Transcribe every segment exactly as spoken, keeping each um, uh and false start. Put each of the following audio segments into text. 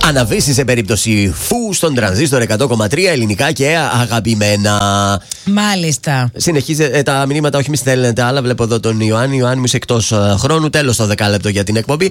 αναβήσει σε περίπτωση φου στον τρανζίστορ εκατό κόμμα τρία ελληνικά και αγαπημένα. Μάλιστα. Συνεχίζετε τα μηνύματα, όχι μη στέλνετε άλλα. Βλέπω εδώ τον Ιωάννη. Ιωάννη, είσαι εκτός χρόνου. Τέλος το δεκάλεπτο για την εκπομπή.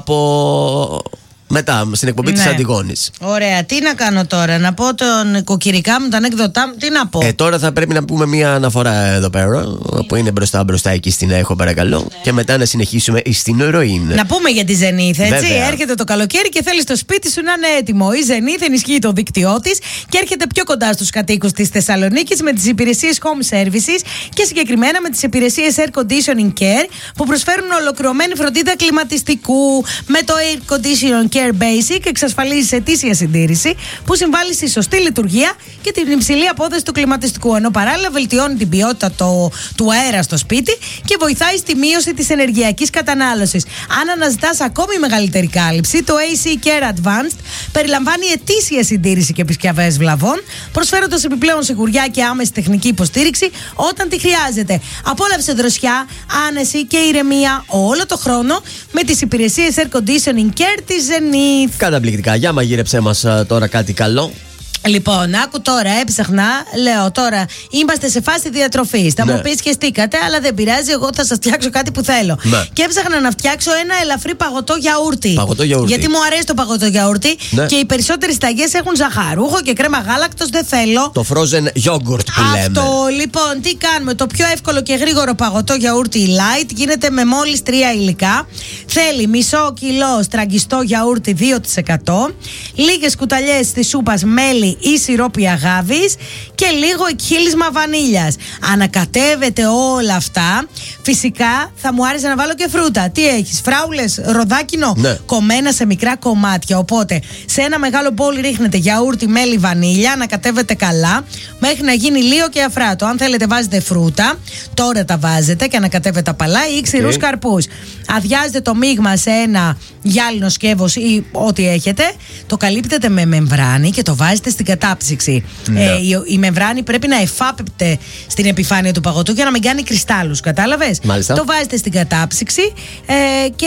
Από. Μετά, στην εκπομπή ναι. της Αντιγόνης. Ωραία, τι να κάνω τώρα, να πω τον κοκκυρικά μου, τα ανέκδοτά μου, τι να πω. Ε, τώρα θα πρέπει να πούμε μια αναφορά εδώ πέρα, που είναι μπροστά μπροστά εκεί στην έχω, παρακαλώ. Ναι. Και μετά να συνεχίσουμε στην ροήν. Να πούμε για τη Zenith, έτσι. Βέβαια. Έρχεται το καλοκαίρι και θέλει το σπίτι σου να είναι έτοιμο. Η Zenith ενισχύει το δίκτυό της και έρχεται πιο κοντά στους κατοίκους της Θεσσαλονίκης με τις υπηρεσίες home services και συγκεκριμένα με τις υπηρεσίες air conditioning care που προσφέρουν ολοκληρωμένη φροντίδα κλιματιστικού. Με το air conditioning care Basic εξασφαλίζει ετήσια συντήρηση που συμβάλλει στη σωστή λειτουργία και την υψηλή απόδοση του κλιματιστικού, ενώ παράλληλα βελτιώνει την ποιότητα το, του αέρα στο σπίτι και βοηθάει στη μείωση της ενεργειακής κατανάλωσης. Αν αναζητάς ακόμη μεγαλύτερη κάλυψη, το έι σι Care Advanced περιλαμβάνει ετήσια συντήρηση και επισκευές βλαβών, προσφέροντας επιπλέον σιγουριά και άμεση τεχνική υποστήριξη όταν τη χρειάζεται. Απόλαυσε δροσιά, άνεση και ηρεμία όλο το χρόνο με τις υπηρεσίες air conditioning care της Zenith. Καταπληκτικά. Για μαγείρεψέ μας τώρα κάτι καλό. Λοιπόν, άκου τώρα, έψαχνα, λέω τώρα, είμαστε σε φάση διατροφής. Θα ναι. μου πεις σχεστήκατε, αλλά δεν πειράζει, εγώ θα σας φτιάξω κάτι που θέλω. Ναι. Και έψαχνα να φτιάξω ένα ελαφρύ παγωτό γιαούρτι. Παγωτό γιαούρτι. Γιατί μου αρέσει το παγωτό γιαούρτι ναι. και οι περισσότερες ταγιές έχουν ζαχαρούχο και κρέμα γάλακτος, δεν θέλω. Το frozen yogurt που λέμε. Αυτό, λοιπόν, τι κάνουμε. Το πιο εύκολο και γρήγορο παγωτό γιαούρτι light γίνεται με μόλις τρία υλικά. Θέλει μισό κιλό στραγγιστό γιαούρτι δύο τοις εκατό, λίγες κουταλιές της σούπας μέλι ή σιρόπι αγάβης και λίγο εκχύλισμα βανίλιας. Ανακατεύετε όλα αυτά. Φυσικά θα μου άρεσε να βάλω και φρούτα. Τι έχεις, φράουλες, ροδάκινο, ναι. κομμένα σε μικρά κομμάτια. Οπότε σε ένα μεγάλο μπολ ρίχνετε γιαούρτι, μέλι, βανίλια, ανακατεύετε καλά μέχρι να γίνει λίγο και αφράτο. Αν θέλετε βάζετε φρούτα, τώρα τα βάζετε και ανακατεύετε απαλά ή ξηρούς okay. καρπούς. Αδειάζετε το μείγμα σε ένα γυάλινο σκεύος ή ό,τι έχετε, το καλύπτετε με μεμβράνη και το βάζετε στην κατάψυξη. Ναι. Ε, η, η μεμβράνη πρέπει να εφάπεπτε στην επιφάνεια του παγωτού για να μην κάνει κρυστάλλους, κατάλαβες. Μάλιστα. Το βάζετε στην κατάψυξη ε, και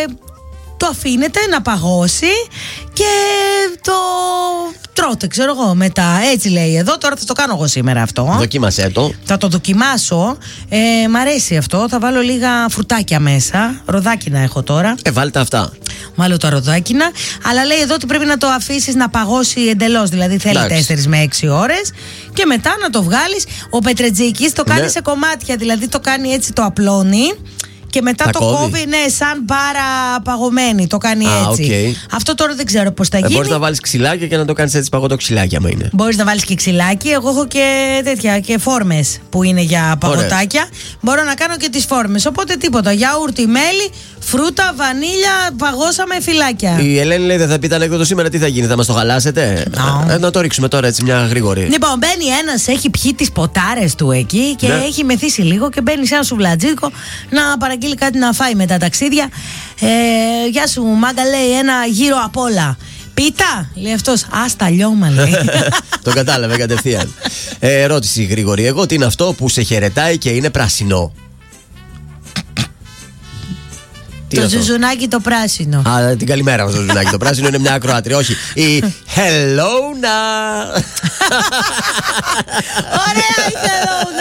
το αφήνετε να παγώσει και το τρώτε, ξέρω εγώ, μετά. Έτσι λέει εδώ. Τώρα θα το κάνω εγώ σήμερα αυτό. Δοκίμασέ το. Θα το δοκιμάσω. Ε, μ' αρέσει αυτό. Θα βάλω λίγα φρουτάκια μέσα. Ροδάκινα έχω τώρα. Ε, βάλτε αυτά. Βάλω τα ροδάκινα. Αλλά λέει εδώ ότι πρέπει να το αφήσεις να παγώσει εντελώς. Δηλαδή θέλει τέσσερις με έξι ώρες. Και μετά να το βγάλεις. Ο Πετρετζίκης το κάνει ναι. σε κομμάτια. Δηλαδή το κάνει έτσι, το απλώνει. Και μετά τα το κόβει, κόβει, ναι, σαν μπάρα παγωμένη. Το κάνει Α, έτσι. Okay. Αυτό τώρα δεν ξέρω πώς θα γίνει. Ε, μπορείς να βάλεις ξυλάκια και να το κάνεις έτσι παγωτό ξυλάκια, άμα είναι. Μπορείς να βάλεις και ξυλάκι. Εγώ έχω και τέτοια και φόρμες που είναι για παγωτάκια. Ωραία. Μπορώ να κάνω και τις φόρμες. Οπότε τίποτα. Γιαούρτι, μέλι, φρούτα, βανίλια, παγώσαμε φυλάκια. Η Ελένη λέει: δεν θα πείτε ανέκδοτο σήμερα, τι θα γίνει, θα μας το χαλάσετε. No. Ε, να το ρίξουμε τώρα έτσι μια γρήγορη. Λοιπόν, μπαίνει ένας, έχει πιει τις ποτάρες του εκεί και ναι. έχει μεθύσει λίγο και μπαίνει σε ένα σουβλατζίκο να παραγγείλει κάτι να φάει με τα ταξίδια. Ε, γεια σου, μάγκα, λέει, ένα γύρο απ' όλα. Πίτα, λέει αυτός. Άστα λιώμα, λέει. Το κατάλαβε κατευθείαν. ε, ερώτηση γρήγορη. Εγώ τι είναι αυτό που σε χαιρετάει και είναι πράσινο? Το ζουζουνάκι το πράσινο. Α, την καλημέρα μας το ζουζουνάκι το πράσινο είναι μια ακροάτρια. Όχι, η Hello Na. Ωραία η Hello